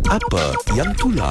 Apa yang tular?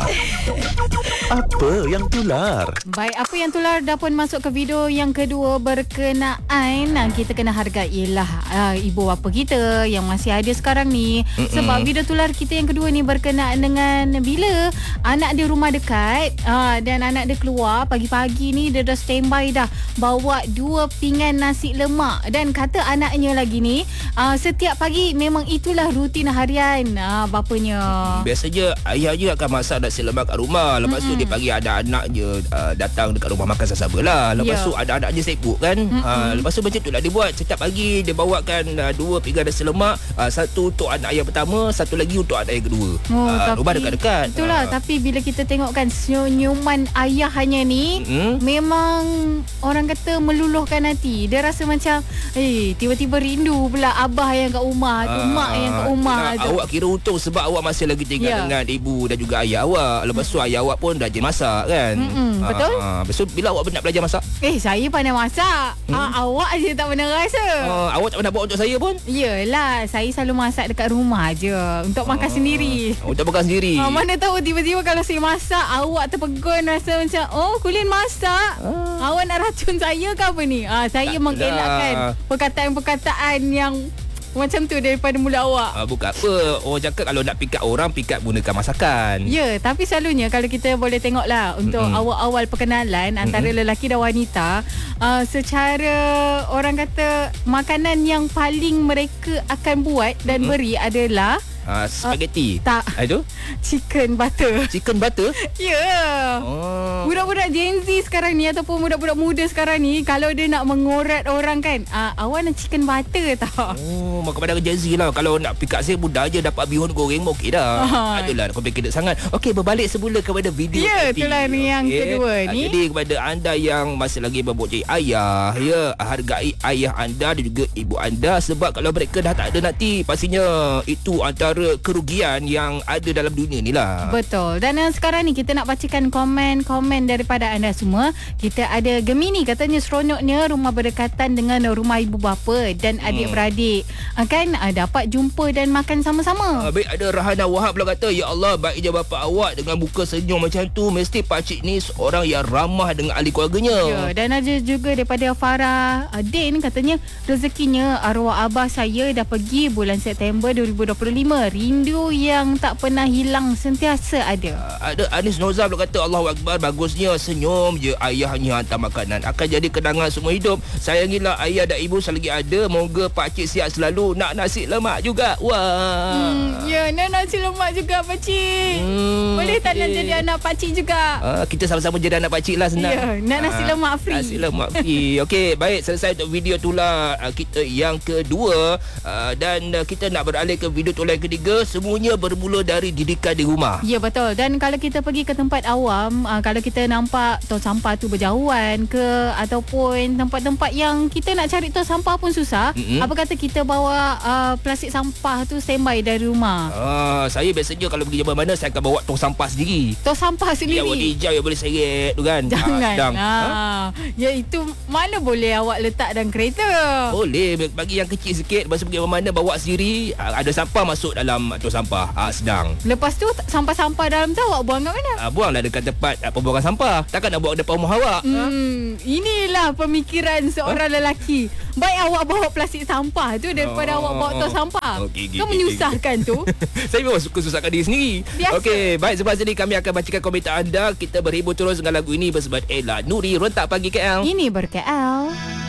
Apa yang tular? Baik, apa yang tular dah pun masuk ke video yang kedua berkenaan kita kena hargailah ibu bapa kita yang masih ada sekarang ni. Sebab video tular kita yang kedua ni berkenaan dengan bila anak dia rumah dekat dan anak dia keluar pagi-pagi ni dia dah standby dah bawa 2 pinggan nasi lemak dan kata anaknya lagi ni setiap pagi memang itulah rutin harian bapanya. Biasanya ayah je akan masak nasi lemak kat rumah. Lepas tu dia pagi ada anak je datang dekat rumah makan sama-sama lah. Lepas tu ada anak je sibuk kan. Lepas tu macam tu lah dia buat. Setiap pagi dia bawakan 2 pinggan nasi lemak. Satu untuk anak ayah pertama, satu lagi untuk anak ayah kedua. Rumah dekat-dekat. Itulah tapi bila kita tengok kan senyuman ayahnya ni memang orang kata meluluhkan hati. Dia rasa macam tiba-tiba rindu pula abah yang kat rumah tu, mak yang kat rumah tu. Awak kira untung sebab awak masih lagi tinggal dengan ibu dan juga ayah awak. Lepas tu ayah awak pun rajin masak kan. Betul. Lepas tu bila awak nak belajar masak? Saya pandai masak. Awak je tak pernah rasa. Awak tak pernah buat untuk saya pun? Yelah, saya selalu masak dekat rumah je untuk makan sendiri. Untuk makan sendiri. Mana tahu tiba-tiba kalau saya masak awak terpegun rasa macam Kulin masak. Awak nak racun saya ke apa ni? Saya mengelakkan perkataan-perkataan yang macam tu daripada mulut awak. Bukan apa. Orang cakap kalau nak pick up orang, pick up gunakan masakan. Ya, tapi selalunya kalau kita boleh tengok lah untuk awal-awal perkenalan antara lelaki dan wanita, secara orang kata makanan yang paling mereka akan buat dan beri adalah spaghetti. Tak. Itu? Chicken butter. Chicken butter? Ya. Budak-budak Gen Z sekarang ni ataupun budak-budak muda sekarang ni kalau dia nak mengorat orang kan, awak nak chicken butter tak? Maka pada Gen Z lah. Kalau nak pick up saya mudah je dapat bihun goreng okey dah. Adalah complicated sangat. Okey, berbalik semula kepada video tadi. Itulah ni yang kedua ni. Jadi kepada anda yang masih lagi mempunyai ayah, hargai ayah anda dan juga ibu anda sebab kalau mereka dah tak ada nanti pastinya itu antara kerugian yang ada dalam dunia ni lah. Betul. Dan sekarang ni kita nak bacakan komen-komen daripada anda semua. Kita ada Gemini katanya seronoknya rumah berdekatan dengan rumah ibu bapa dan adik-beradik kan dapat jumpa dan makan sama-sama. Baik, ada Rahana Wahab pula kata, ya Allah baiknya bapa awak dengan muka senyum macam tu. Mesti pakcik ni seorang yang ramah dengan ahli keluarganya. Ya, dan ada juga daripada Farah Din katanya rezekinya arwah abah saya dah pergi bulan September 2025. Rindu yang tak pernah hilang sentiasa ada. Ada Anis Nozam pula kata, Allahu Akbar, bagusnya senyum je ayahnya hantar makanan akan jadi kenangan semua hidup. Sayangilah ayah dan ibu selagi ada. Moga pakcik sihat selalu. Nak nasi lemak juga. Wah. Ya, nak nasi lemak juga pakcik. Boleh tak nak jadi anak pakcik juga? Kita sama-sama jadi anak pakcik lah, senang. Ya, nak nasi lemak free. Nasi lemak free. Okey, baik, selesai untuk video tular kita yang kedua dan kita nak beralih ke video tular yang ketiga. Semuanya bermula dari didikan di rumah. Ya, betul. Dan kalau kita pergi ke tempat awam, kalau kita nampak tong sampah tu berjauhan ke ataupun tempat-tempat yang kita nak cari tong sampah pun susah, apa kata kita bawa plastik sampah tu standby dari rumah. Saya biasanya kalau pergi jalan mana saya akan bawa tong sampah sendiri. Tong sampah sendiri. Ya, warna hijau yang boleh seret tu kan. Jangan. Ya, itu mana boleh awak letak dalam kereta. Boleh, bagi yang kecil sikit. Lepas tu pergi mana bawa sendiri. Ada sampah masuk dalam tong sampah. Sedang. Lepas tu sampah-sampah dalam tu awak buang kat mana? Buanglah dekat tempat pembuangan sampah. Takkan nak bawa depan rumah awak. Inilah pemikiran seorang lelaki. Baik awak bawa plastik sampah tu daripada awak bawa tong sampah. Kau menyusahkan tu. Saya memang suka susahkan diri sendiri. Okey, baik, selepas ini kami akan bacakan komentar anda. Kita berhibur terus dengan lagu ini bersama Ella Nuri, Rentak Pagi KL. Ini ber-KL.